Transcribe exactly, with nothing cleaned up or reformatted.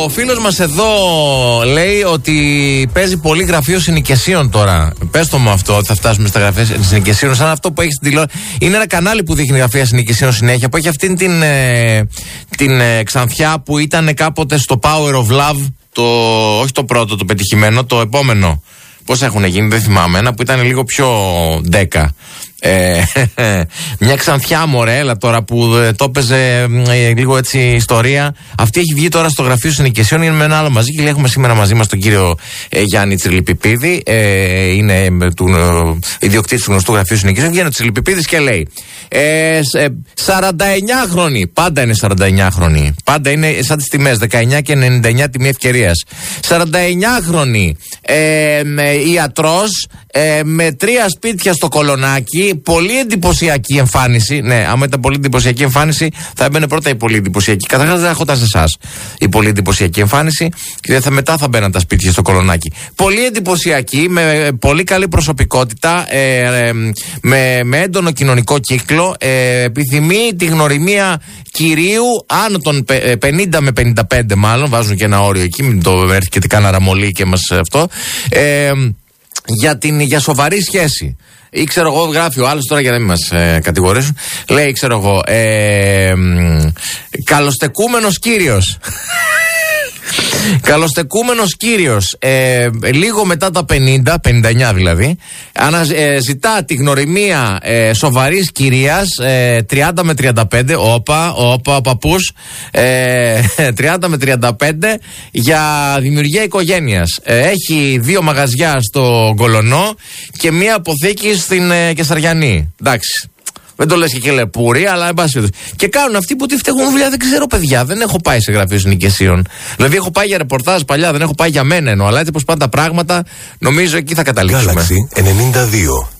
Ο φίλος μας εδώ λέει ότι παίζει πολύ γραφείο συνοικεσίων τώρα. Πες το μου αυτό, ότι θα φτάσουμε στα γραφεία συνοικεσίων, σαν αυτό που έχει στην τηλεόραση. Είναι ένα κανάλι που δείχνει γραφεία συνοικεσίων συνέχεια, που έχει αυτήν την, ε, την ε, ξανθιά που ήταν κάποτε στο Power of Love. Το, όχι το πρώτο, το πετυχημένο, το επόμενο. Πώς έχουν γίνει, δεν θυμάμαι. Ένα που ήταν λίγο πιο ντέκα. Ε, μια ξανθιά μωρέλα τώρα που ε, το έπαιζε ε, λίγο έτσι ιστορία. Αυτή έχει βγει τώρα στο γραφείο συνοικεσιών. Είναι με ένα άλλο μαζί και λέει, έχουμε σήμερα μαζί μας τον κύριο ε, Γιάννη Τσιλιπιπίδη. Ε, είναι ε, του ε, ιδιοκτήτης του γνωστού γραφείου συνοικεσιών. Βγαίνει ο Τσιλιπιπίδης και λέει ε, ε, σαράντα εννιά χρονοί. Πάντα είναι σαράντα εννιά χρονοί. Πάντα είναι σαν τις τιμές, δεκαεννιά και ενενήντα εννιά τιμή ευκαιρίας. σαράντα εννιά χρονοί ε, ιατρός ε, με τρία σπίτια στο Κολονάκι. Πολύ εντυπωσιακή εμφάνιση. Ναι, άμα ήταν πολύ εντυπωσιακή εμφάνιση, θα έμπαινε πρώτα η πολύ εντυπωσιακή. Καταρχάς δεν έρχονταν σε εσάς η πολύ εντυπωσιακή εμφάνιση και θα, μετά θα μπαίναν τα σπίτια στο Κολονάκι. Πολύ εντυπωσιακή, με πολύ καλή προσωπικότητα, ε, ε, με, με έντονο κοινωνικό κύκλο. Ε, επιθυμεί τη γνωριμία κυρίου άνω των πενήντα με πενήντα πέντε, μάλλον. Βάζουν και ένα όριο εκεί, μην το έρθει και τι κάνα ραμολί και μας αυτό. Ε, για, την, για σοβαρή σχέση. Ή ξέρω εγώ, γράφει ο άλλος τώρα για να μην μας ε, κατηγορήσουν. Λέει, ξέρω εγώ, ε, καλοστεκούμενος κύριος. Καλοστεκούμενος κύριος, ε, λίγο μετά τα πενήντα, πενήντα εννιά δηλαδή, ανα, ε, ζητά τη γνωριμία ε, σοβαρής κυρίας, ε, τριάντα με τριάντα πέντε, όπα, όπα, ο παππούς, ε, τριάντα με τριάντα πέντε, για δημιουργία οικογένειας. Ε, έχει δύο μαγαζιά στο Κολονό και μία αποθήκη στην ε, Κεσαριανή. Εντάξει. Δεν το λες και κελεπούρη, αλλά εν πάση περιπτώσει. Και κάνουν αυτοί που τη φτιάχνουν δουλειά, δεν ξέρω, παιδιά. Δεν έχω πάει σε γραφείο συνοικεσίων. Δηλαδή, έχω πάει για ρεπορτάζ παλιά, δεν έχω πάει για μένα εννοώ. Αλλά έτσι πως πάνε τα πράγματα, νομίζω εκεί θα καταλήξουμε. Galaxy ενενήντα δύο.